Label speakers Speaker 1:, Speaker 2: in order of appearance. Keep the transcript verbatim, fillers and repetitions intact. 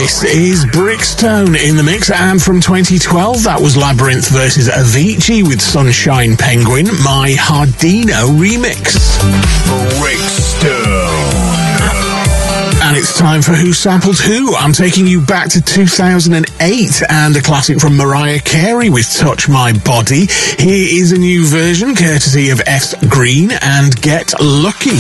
Speaker 1: This is Brickstone in the mix, and from twenty twelve, that was Labyrinth versus Avicii with Sunshine Penguin, my Hardino remix.
Speaker 2: Brickstone.
Speaker 1: And it's time for Who Sampled Who. I'm taking you back to two thousand eight and a classic from Mariah Carey with Touch My Body. Here is a new version courtesy of F. Green and Get Lucky.